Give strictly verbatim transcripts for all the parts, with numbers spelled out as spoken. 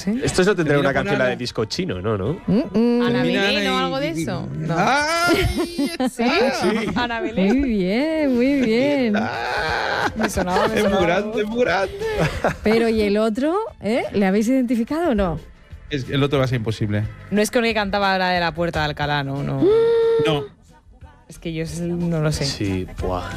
sé. Esto no tendrá Termina una con canción la Ana. de disco chino, ¿no? ¿no? Mm, mm. Ana Termina Belén Ana o y- algo de y- eso. No. ¡Ay! ¿Sí? Sí. Ana Belén. Muy bien, muy bien. Me sonaba, me Es muy sonaba. grande, es muy grande. Pero ¿y el otro? ¿Eh? ¿Le habéis identificado o no? Es- el otro va a ser imposible. No es con el que cantaba la de la Puerta de Alcalá, no, no. No. Es que yo es- no lo sé. Sí, buah.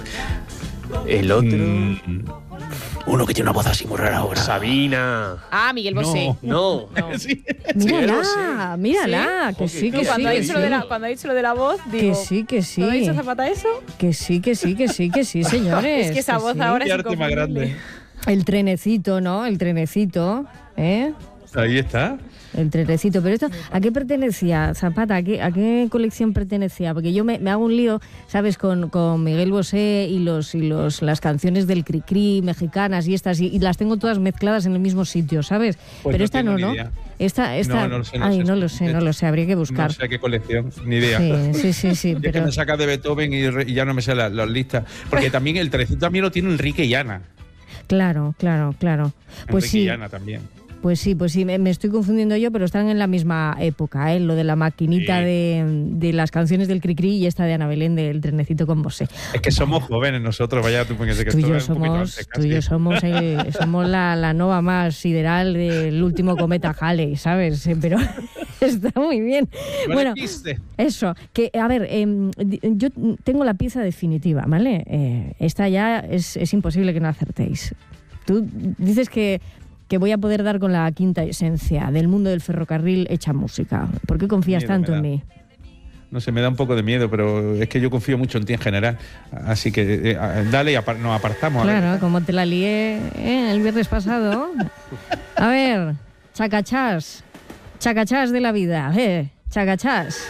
El otro... Mm, Uno que tiene una voz así muy rara ahora. Sabina. Ah, Miguel Bosé. No. No. sí. Mírala, mírala, ¿Sí? que sí, No, que sí. cuando, ha que dicho sí. lo de la, cuando ha dicho lo de la voz, Que digo. sí, que sí. ¿Cuándo ha dicho Zapata eso? Que sí, que sí, que sí, que sí, señores. Es que esa voz sí. ahora Qué es arte más inconfundible. grande. El trenecito, ¿no? El trenecito, ¿eh? Ahí está. El trenecito. Pero esto, ¿a qué pertenecía, Zapata? ¿A qué, a qué colección pertenecía? Porque yo me, me hago un lío, ¿sabes? Con, con Miguel Bosé y los y los las canciones del Cricri mexicanas y estas, y, y las tengo todas mezcladas en el mismo sitio, ¿sabes? Pues Pero no esta tengo no, ni ¿no? idea. Esta, esta... No, no lo sé, no Ay, sé. no lo sé, no lo sé, habría que buscar. No sé qué colección, ni idea. Sí, sí, sí, sí, Y es que pero... me saca de Beethoven y, re- y ya no me sé la- las listas. Porque también el trenecito también lo tiene Enrique y Ana. Claro, claro, claro. Pues Enrique y sí, Ana también. pues sí, pues sí, me, me estoy confundiendo yo, pero están en la misma época, ¿eh? Lo de la maquinita Sí. de, de las canciones del Cricri y esta de Ana Belén del trenecito con Bosé. Es que somos jóvenes nosotros, vaya tú, porque sé que Tú y esto yo es un poquito somos, antes tú y yo casi. somos, el- somos la, la nova más sideral del último cometa Halley, ¿sabes? Eh, Pero está muy bien. Vale, Bueno, quiste. eso, que a ver, em, di- yo tengo la pieza definitiva, ¿vale? Eh, esta ya es, es imposible que no acertéis. Tú dices que, que voy a poder dar con la quinta esencia del mundo del ferrocarril hecha música. ¿Por qué confías Miedo tanto me en da. mí? No sé, me da un poco de miedo, pero es que yo confío mucho en ti en general. Así que eh, eh, dale y apar- nos apartamos. a ver. Claro, como te la lié ¿eh? el viernes pasado. A ver, chacachás, chacachás de la vida, ¿eh? Chacachás.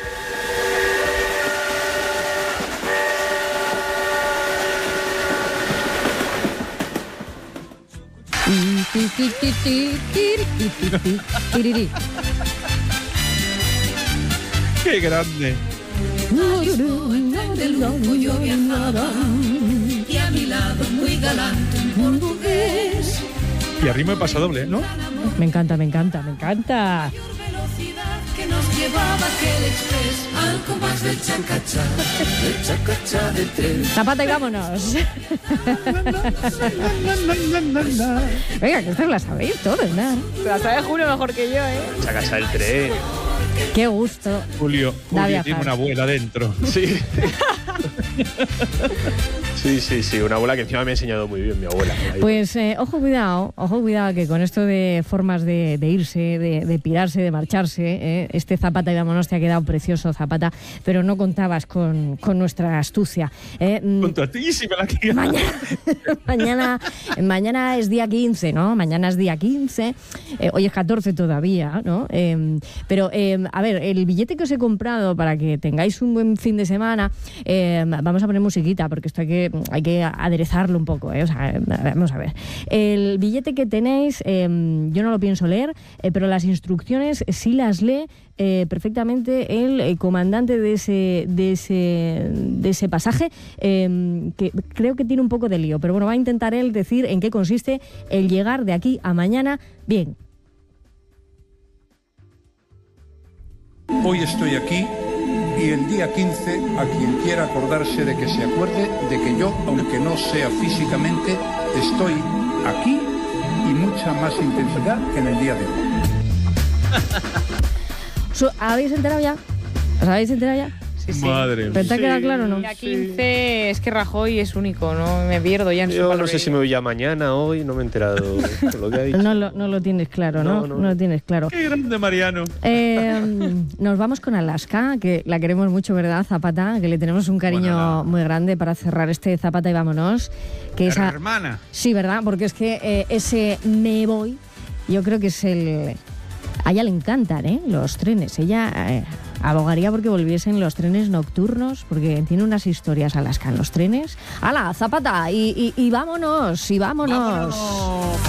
¡Qué grande! de lujo yo viajaba y a mi lado muy galante un portugués. Y a ritmo de pasodoble, ¿no? Me encanta, me encanta, me encanta. Mayor velocidad que nos llevaba aquel express al compás del chacachá, del chacachá del tren. Zapata y vámonos. Venga, que estas las sabéis todas, ¿no? Se la sabe Julio mejor que yo, ¿eh? Sacas el tren. Qué gusto. Julio, Da Julio viajar. tiene una abuela dentro. Sí. Sí, sí, sí. Una abuela que encima me ha enseñado muy bien, mi abuela. Ahí. Pues eh, ojo cuidado, ojo cuidado que con esto de formas de, de irse, de, de pirarse, de marcharse, eh, este Zapata y vámonos te ha quedado precioso, Zapata, pero no contabas con, con nuestra astucia. eh. Mm, Contatísima la que Mañana, mañana, mañana es día quince, ¿no? Mañana es día quince, eh, hoy es catorce todavía, ¿no? Eh, pero, eh, a ver, el billete que os he comprado para que tengáis un buen fin de semana, eh, vamos a poner musiquita, porque esto hay que, hay que aderezarlo un poco, ¿eh? O sea, eh, vamos a ver. El billete que tenéis, eh, yo no lo pienso leer, eh, pero las instrucciones sí las lee Eh, perfectamente el eh, comandante de ese, de ese, de ese pasaje, eh, que creo que tiene un poco de lío, pero bueno, va a intentar él decir en qué consiste el llegar de aquí a mañana bien. Hoy estoy aquí y el día quince, a quien quiera acordarse de que se acuerde de que yo, aunque no sea físicamente, estoy aquí y mucha más intensidad que en el día de hoy. Su- ¿Habéis enterado ya? ¿Os habéis enterado ya? Sí, sí. Madre mía. ¿Pero te ha quedado claro o no? Día quince es que Rajoy es único, no me pierdo ya en su Yo no palabrería. sé si me voy ya mañana, hoy, no me he enterado de lo que ha dicho. No lo, no lo tienes claro, ¿no? No, No, no. lo tienes claro. ¡Qué grande, Mariano! Eh, nos vamos con Alaska, que la queremos mucho, ¿verdad, Zapata? Que le tenemos un cariño Bueno, la- muy grande para cerrar este Zapata y vámonos. Que esa, Hermana. sí, ¿verdad? Porque es que eh, ese me voy, yo creo que es el... A ella le encantan, ¿eh? Los trenes. Ella eh, abogaría porque volviesen los trenes nocturnos, porque tiene unas historias Alaska en los trenes. ¡Hala, Zapata! Y, y, y vámonos, y vámonos. ¡Vámonos!